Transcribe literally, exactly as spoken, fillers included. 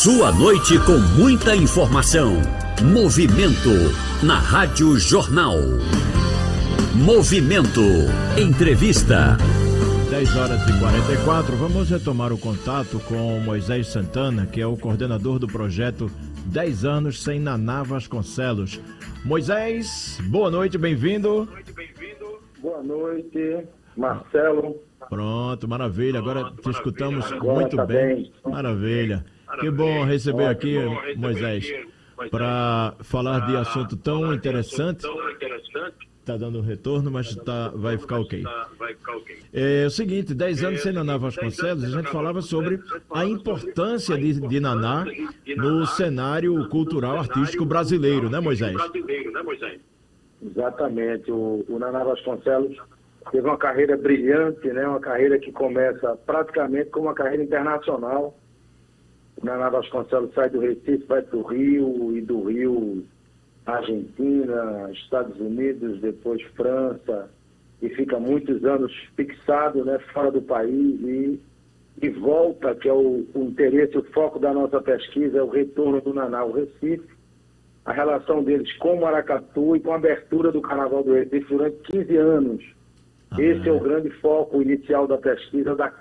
Sua noite com muita informação. Movimento na Rádio Jornal. Movimento. Entrevista. dez horas e quarenta e quatro. Vamos retomar o contato com Moisés Santana, que é o coordenador do projeto dez anos sem Naná Vasconcelos. Moisés, boa noite, bem-vindo. Boa noite, Marcelo. Pronto, maravilha. Agora te escutamos Agora muito tá bem. bem. Maravilha. Que bom receber aqui, Moisés, para falar de assunto tão interessante. Tá dando retorno, mas tá, vai ficar ok. É o seguinte, dez anos sem Naná Vasconcelos, a gente falava sobre a importância de, de Naná no cenário cultural artístico brasileiro, né, Moisés? Exatamente. O, o Naná Vasconcelos teve uma carreira brilhante, né? Uma carreira que começa praticamente como uma carreira internacional. O Naná Vasconcelos sai do Recife, vai para o Rio, e do Rio Argentina, Estados Unidos, depois França, e fica muitos anos fixado, né, fora do país, e, e volta, que é o, o interesse, o foco da nossa pesquisa, é o retorno do Naná ao Recife, a relação deles com o Maracatu e com a abertura do Carnaval do Recife durante quinze anos. Ah, Esse é. é o grande foco inicial da pesquisa, da